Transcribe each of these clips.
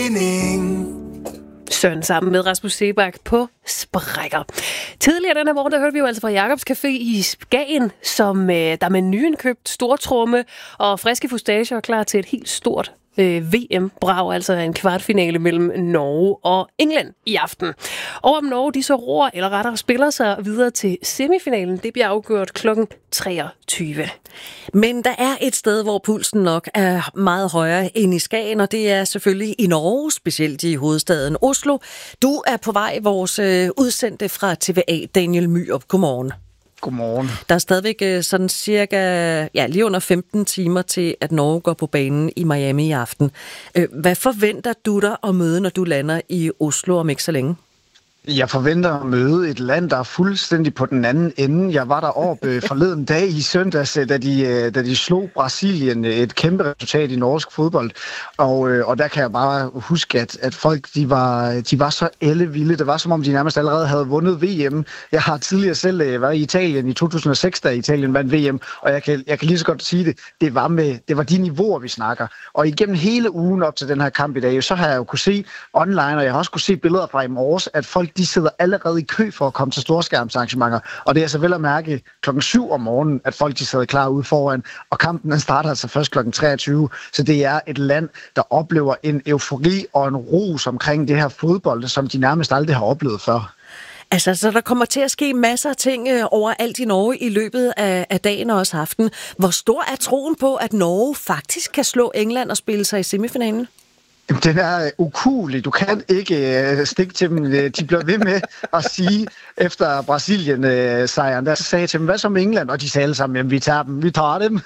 mening. Søren sammen med Rasmus Seebach på Sprækker. Tidligere denne morgen, der hørte vi jo altså fra Jacobs Café i Skagen, som der med nyindkøbt stortromme og friske fustager er klar til et helt stort VM-brag, altså en kvartfinale mellem Norge og England i aften. Og om Norge de så roer, eller rettere spiller sig videre til semifinalen, det bliver afgjort kl. 23. Men der er et sted, hvor pulsen nok er meget højere end i Skagen, og det er selvfølgelig i Norge, specielt i hovedstaden Oslo. Du er på vej, vores udsendte fra TVA, Daniel Myrup. Godmorgen. Godmorgen. Der er stadigvæk sådan cirka lige under 15 timer til, at Norge går på banen i Miami i aften. Hvad forventer du dig at møde, når du lander i Oslo om ikke så længe? Jeg forventer at møde et land, der er fuldstændig på den anden ende. Jeg var deroppe forleden dag i søndags, da de slog Brasilien, et kæmpe resultat i norsk fodbold. Og der kan jeg bare huske, at folk de var så ellevilde. Det var som om, de nærmest allerede havde vundet VM. Jeg har tidligere selv været i Italien i 2006, da Italien vandt VM. Og jeg kan lige så godt sige det. Det var de niveauer, vi snakker. Og igennem hele ugen op til den her kamp i dag, så har jeg jo kunne se online, og jeg har også kunne se billeder fra i morges, at folk de sidder allerede i kø for at komme til storskærmsarrangementer. Og det er så vel at mærke 7 om morgenen, at folk de sidder klar ude foran. Og kampen den starter altså først 23. Så det er et land, der oplever en eufori og en rus omkring det her fodbold, som de nærmest aldrig har oplevet før. Altså, så der kommer til at ske masser af ting overalt i Norge i løbet af dagen og også aften. Hvor stor er troen på, at Norge faktisk kan slå England og spille sig i semifinalen? Den er ukuelig. Du kan ikke stikke til dem. De bliver ved med at sige, efter Brasilien-sejren, der sagde til dem, hvad så med England? Og de sagde alle sammen, jamen vi tager dem, vi tager dem.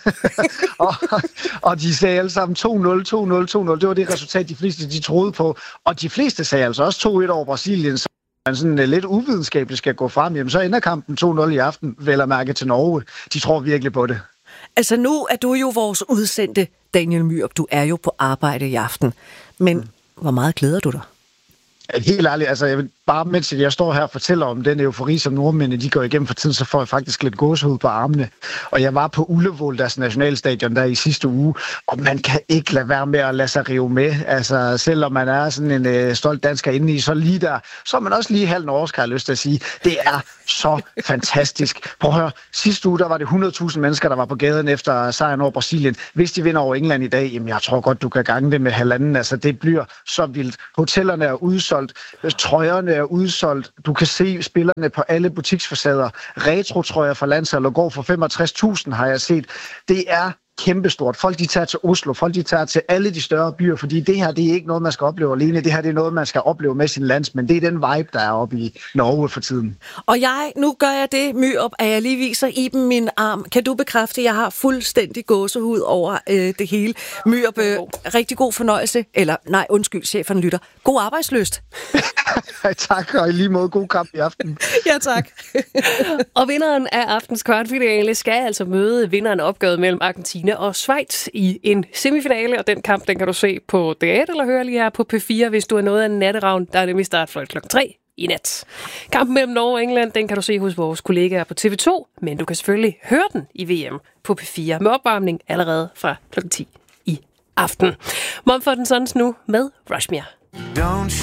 og de sagde alle sammen 2-0, 2-0, 2-0. Det var det resultat, de fleste de troede på. Og de fleste sagde altså også 2-1 over Brasilien, så man sådan lidt uvidenskabeligt skal gå frem. Jamen så ender kampen 2-0 i aften, vel at mærke til Norge. De tror virkelig på det. Altså nu er du jo vores udsendte, Daniel Myrup. Du er jo på arbejde i aften. Men hvor meget glæder du dig? Helt ærligt, altså jeg vil bare mens jeg står her og fortæller om den eufori, som nordmændene de går igennem for tiden, så får jeg faktisk lidt gåsehud på armene. Og jeg var på Ullevål, deres nationalstadion, der i sidste uge, og man kan ikke lade være med at lade sig rive med. Altså selvom man er sådan en stolt dansker inde i, så lige der, så er man også lige halv norsk, har jeg lyst til at sige. Det er så fantastisk. Prøv at høre, sidste uge, der var det 100.000 mennesker, der var på gaden efter sejren over Brasilien. Hvis de vinder over England i dag, jamen jeg tror godt, du kan gange det med halvanden. Altså det bliver så vildt. Hotellerne er udsolgt, trøjerne er udsolgt. Du kan se spillerne på alle butiksfacader. Retro-trøjer fra landsholdet går for 65.000, har jeg set. Det er kæmpestort. Folk de tager til Oslo, folk de tager til alle de større byer, fordi det her det er ikke noget, man skal opleve alene. Det her det er noget, man skal opleve med sin landsmænd. Det er den vibe, der er oppe i Norge for tiden. Og nu gør jeg det, Myrup, at jeg lige viser Iben min arm. Kan du bekræfte, at jeg har fuldstændig gåsehud over det hele? Myrup, rigtig god fornøjelse. Eller nej, undskyld, chefen lytter. God arbejdslyst. Tak, og i lige måde god kamp i aften. Ja, tak. Og vinderen af aftens kvartfinale skal altså møde vinderen opgøret mellem Argentina og Schweiz i en semifinale, og den kamp, den kan du se på DR eller høre lige her på P4, hvis du er noget af en natteravn, der er nemlig start flot kl. 3 i nat. Kampen mellem Norge og England, den kan du se hos vores kollegaer på TV2, men du kan selvfølgelig høre den i VM på P4 med opvarmning allerede fra kl. 10 i aften. Mumford & Sons nu med Rushmere. Don't